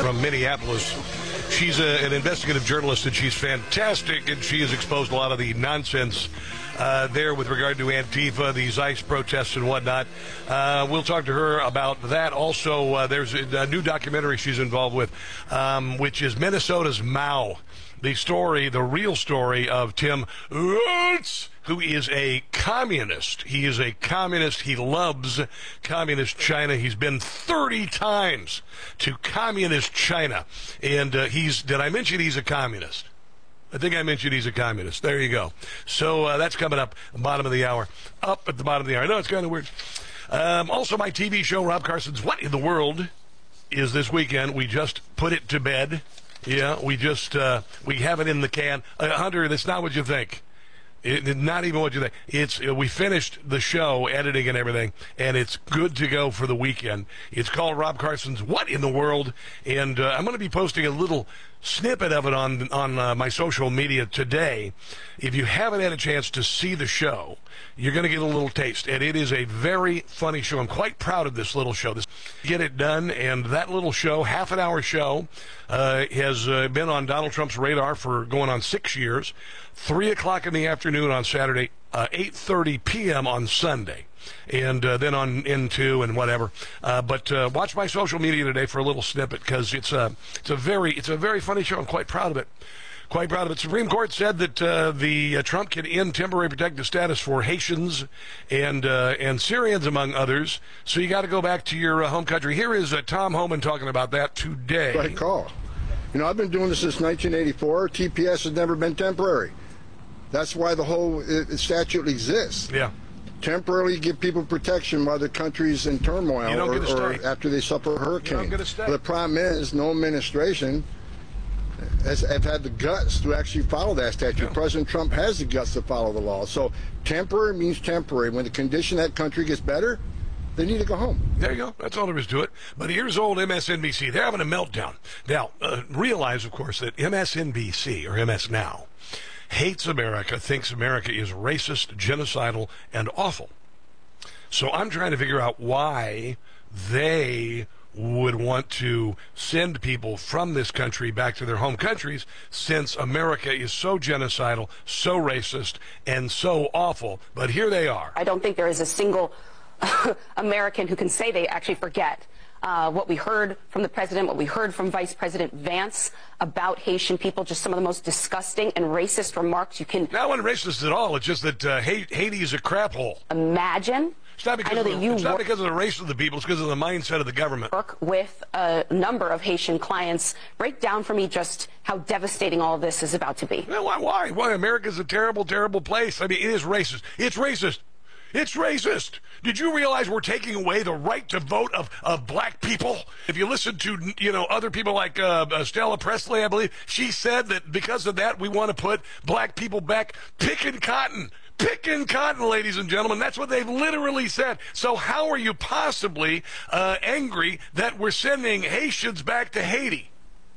from Minneapolis. She's an investigative journalist, and she's fantastic, and she has exposed a lot of the nonsense there with regard to Antifa, these ICE protests and whatnot. We'll talk to her about that. Also, there's a new documentary she's involved with, which is Minnesota's Mao. The real story of Tim Roots, who is a communist. He is a communist. He loves communist China. He's been 30 times to communist China. And did I mention he's a communist? I think I mentioned he's a communist. There you go. So that's coming up at the bottom of the hour. Up at the bottom of the hour. I know it's kind of weird. Also, my TV show, Rob Carson's What in the World, is this weekend. We just put it to bed. Yeah, we have it in the can. Hunter, that's not what you think. Not even what you think. We finished the show, editing and everything, and it's good to go for the weekend. It's called Rob Carson's What in the World, and I'm going to be posting a little snippet of it on my social media today. If you haven't had a chance to see the show, you're going to get a little taste, and it is a very funny show. I'm quite proud of this little show. Get it done, and that little show, half-an-hour show, has been on Donald Trump's radar for going on 6 years. 3 o'clock in the afternoon on Saturday, 8:30 p.m. on Sunday, and then on N2 and whatever. But watch my social media today for a little snippet, because it's a very funny show. I'm quite proud of it. Quite proud of it. Supreme Court said that the Trump can end temporary protective status for Haitians and Syrians, among others. So you got to go back to your home country. Here is Tom Homan talking about that today. Right call. You know, I've been doing this since 1984. TPS has never been temporary. That's why the whole statute exists. Yeah. Temporarily give people protection while the country's in turmoil or after they suffer a hurricane. You don't get to stay. But the problem is no administration have had the guts to actually follow that statute. Yeah. President Trump has the guts to follow the law. So temporary means temporary. When the condition of that country gets better, they need to go home. There you go. That's all there is to it. But here's old MSNBC. They're having a meltdown. Now, realize, of course, that MSNBC, or MS Now, hates America, thinks America is racist, genocidal, and awful. So I'm trying to figure out why they would want to send people from this country back to their home countries, since America is so genocidal, so racist, and so awful. But here they are. I don't think there is a single American who can say they actually forget what we heard from the president, what we heard from Vice President Vance about Haitian people, just some of the most disgusting and racist remarks you can... Not one racist at all. It's just that Haiti is a crap hole. Imagine. It's not because of the race of the people. It's because of the mindset of the government. Work with a number of Haitian clients. Break down for me just how devastating all of this is about to be. Well, why? Why? America's a terrible, terrible place. I mean, it is racist. It's racist. It's racist. Did you realize we're taking away the right to vote of black people? If you listen to, other people like Stella Presley, I believe, she said that because of that, we want to put black people back picking cotton. Picking cotton, ladies and gentlemen. That's what they've literally said. So how are you possibly angry that we're sending Haitians back to Haiti?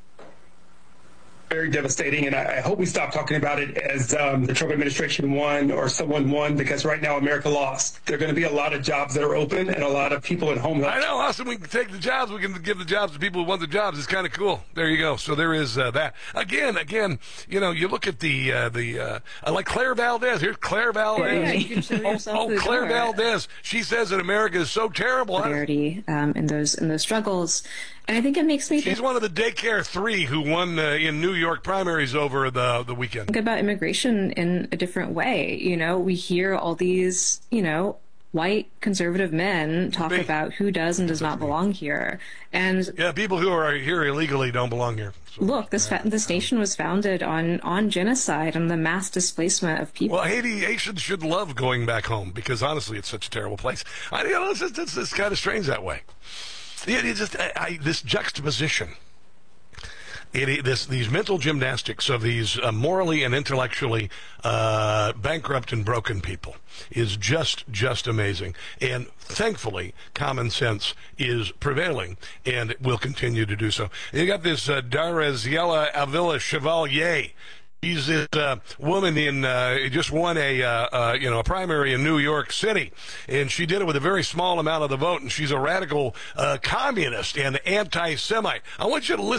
Very devastating, and I hope we stop talking about it as the Trump administration won or someone won, because right now America lost. There are going to be a lot of jobs that are open and a lot of people at home. I know. Awesome. We can take the jobs. We can give the jobs to people who want the jobs. It's kind of cool. There you go. So there is that. Again, you look at the like Claire Valdez. Here's Claire Valdez. Yeah, you can show yourself Claire Valdez. She says that America is so terrible. Severity in those struggles. And I think it makes me She's one of the daycare 3 who won in New York primaries over the weekend. Think about immigration in a different way. We hear all these, white conservative men talk about who does and does not belong here. And yeah, people who are here illegally don't belong here. So, look, this nation was founded on genocide and the mass displacement of people. Well, Haitians should love going back home, because honestly, it's such a terrible place. It's kind of strange that way. This juxtaposition, these mental gymnastics of these morally and intellectually bankrupt and broken people is just amazing. And thankfully, common sense is prevailing, and will continue to do so. You got this Daraziela Avila Chevalier. She's this woman just won a primary in New York City, and she did it with a very small amount of the vote, and she's a radical communist and anti-Semite. I want you to listen.